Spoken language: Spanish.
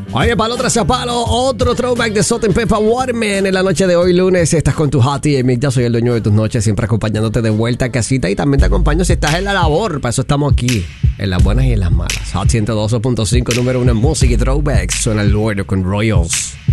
Oye, palo tras palo, otro throwback de Salt and Pepper Waterman. En la noche de hoy, lunes, estás con tu Hottie y Mick. Ya soy el dueño de tus noches, siempre acompañándote de vuelta a casita. Y también te acompaño si estás en la labor. Para eso estamos aquí, en las buenas y en las malas. Hot 102.5, número 1 en música y throwbacks. Suena el Lord con Royals.